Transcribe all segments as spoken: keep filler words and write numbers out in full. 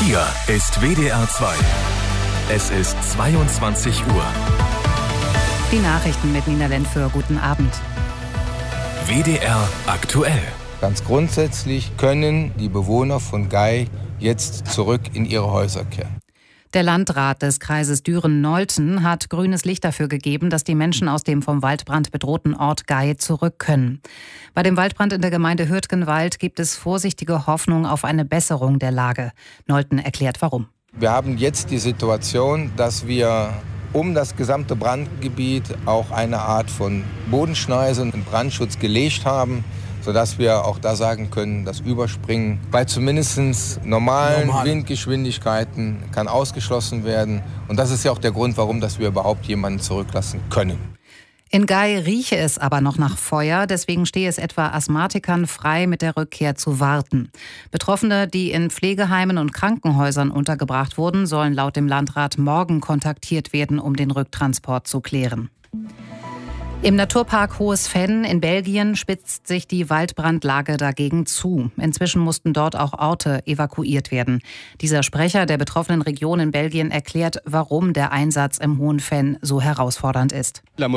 Hier ist W D R zwei. Es ist zweiundzwanzig Uhr. Die Nachrichten mit Nina Lentföhr. Guten Abend. W D R aktuell. Ganz grundsätzlich können die Bewohner von Gay jetzt zurück in ihre Häuser kehren. Der Landrat des Kreises Düren-Nolten hat grünes Licht dafür gegeben, dass die Menschen aus dem vom Waldbrand bedrohten Ort Gay zurück können. Bei dem Waldbrand in der Gemeinde Hürtgenwald gibt es vorsichtige Hoffnung auf eine Besserung der Lage. Nolten erklärt, warum. Wir haben jetzt die Situation, dass wir um das gesamte Brandgebiet auch eine Art von Bodenschneise und Brandschutz gelegt haben, sodass wir auch da sagen können, das Überspringen bei zumindest normalen Normal. Windgeschwindigkeiten kann ausgeschlossen werden. Und das ist ja auch der Grund, warum dass wir überhaupt jemanden zurücklassen können. In Gay rieche es aber noch nach Feuer, deswegen stehe es etwa Asthmatikern frei, mit der Rückkehr zu warten. Betroffene, die in Pflegeheimen und Krankenhäusern untergebracht wurden, sollen laut dem Landrat morgen kontaktiert werden, um den Rücktransport zu klären. Im Naturpark Hohes Venn in Belgien spitzt sich die Waldbrandlage dagegen zu. Inzwischen mussten dort auch Orte evakuiert werden. Dieser Sprecher der betroffenen Region in Belgien erklärt, warum der Einsatz im Hohen Venn so herausfordernd ist.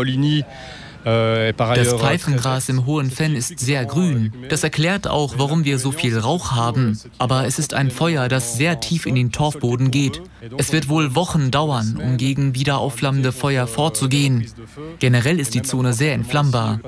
Das Pfeifengras im Hohen Venn ist sehr grün. Das erklärt auch, warum wir so viel Rauch haben. Aber es ist ein Feuer, das sehr tief in den Torfboden geht. Es wird wohl Wochen dauern, um gegen wieder aufflammende Feuer vorzugehen. Generell ist die Zone sehr entflammbar.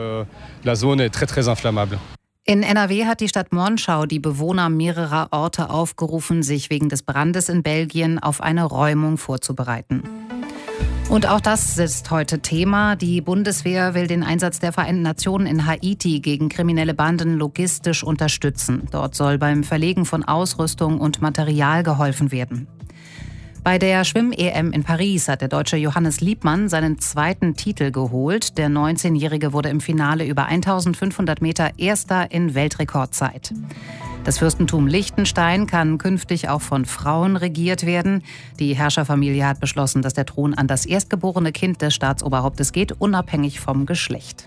In N R W hat die Stadt Monschau die Bewohner mehrerer Orte aufgerufen, sich wegen des Brandes in Belgien auf eine Räumung vorzubereiten. Und auch das ist heute Thema. Die Bundeswehr will den Einsatz der Vereinten Nationen in Haiti gegen kriminelle Banden logistisch unterstützen. Dort soll beim Verlegen von Ausrüstung und Material geholfen werden. Bei der Schwimm-E M in Paris hat der Deutsche Johannes Liebmann seinen zweiten Titel geholt. Der neunzehnjährige wurde im Finale über eintausendfünfhundert Meter Erster in Weltrekordzeit. Das Fürstentum Liechtenstein kann künftig auch von Frauen regiert werden. Die Herrscherfamilie hat beschlossen, dass der Thron an das erstgeborene Kind des Staatsoberhauptes geht, unabhängig vom Geschlecht.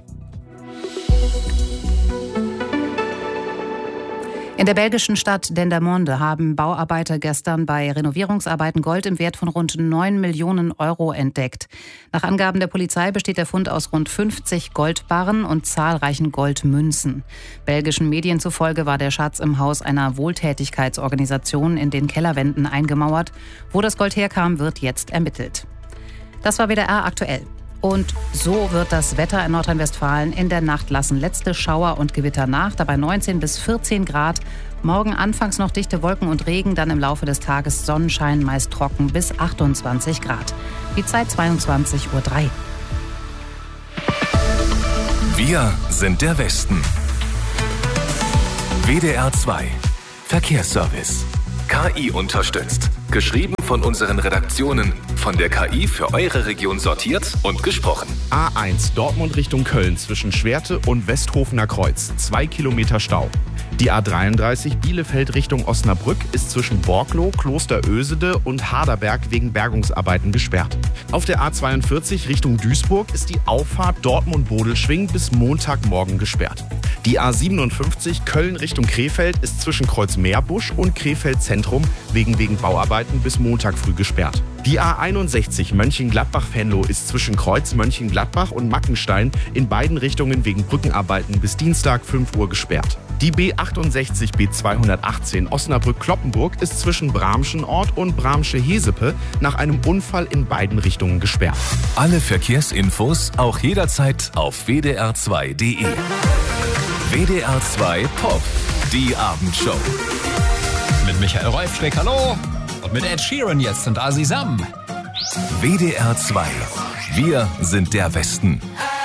In der belgischen Stadt Dendermonde haben Bauarbeiter gestern bei Renovierungsarbeiten Gold im Wert von rund neun Millionen Euro entdeckt. Nach Angaben der Polizei besteht der Fund aus rund fünfzig Goldbarren und zahlreichen Goldmünzen. Belgischen Medien zufolge war der Schatz im Haus einer Wohltätigkeitsorganisation in den Kellerwänden eingemauert. Wo das Gold herkam, wird jetzt ermittelt. Das war W D R aktuell. Und so wird das Wetter in Nordrhein-Westfalen. In der Nacht lassen letzte Schauer und Gewitter nach, dabei neunzehn bis vierzehn Grad. Morgen anfangs noch dichte Wolken und Regen, dann im Laufe des Tages Sonnenschein, meist trocken bis achtundzwanzig Grad. Die Zeit zweiundzwanzig Uhr drei. Wir sind der Westen. W D R zwei Verkehrsservice. K I unterstützt. Geschrieben von unseren Redaktionen. Von der K I für eure Region sortiert und gesprochen. A eins Dortmund Richtung Köln zwischen Schwerte und Westhofener Kreuz. Zwei Kilometer Stau. Die A dreiunddreißig Bielefeld Richtung Osnabrück ist zwischen Borkloh, Klosterösede und Harderberg wegen Bergungsarbeiten gesperrt. Auf der A zweiundvierzig Richtung Duisburg ist die Auffahrt Dortmund-Bodelschwingh bis Montagmorgen gesperrt. Die A siebenundfünfzig Köln Richtung Krefeld ist zwischen Kreuzmeerbusch und Krefeld Zentrum wegen, wegen Bauarbeiten bis Montag früh gesperrt. Die A einundsechzig Mönchengladbach-Venlo ist zwischen Kreuz Mönchengladbach und Mackenstein in beiden Richtungen wegen Brückenarbeiten bis Dienstag fünf Uhr gesperrt. Die B achtundsechzig B zweihundertachtzehn Osnabrück-Kloppenburg ist zwischen Bramschenort und Bramsche-Hesepe nach einem Unfall in beiden Richtungen gesperrt. Alle Verkehrsinfos auch jederzeit auf w d r zwei punkt d e. W D R zwei Pop, die Abendshow. Mit Michael Reufschreck, hallo. Und mit Ed Sheeran jetzt und Azizam. W D R zwei. Wir sind der Westen.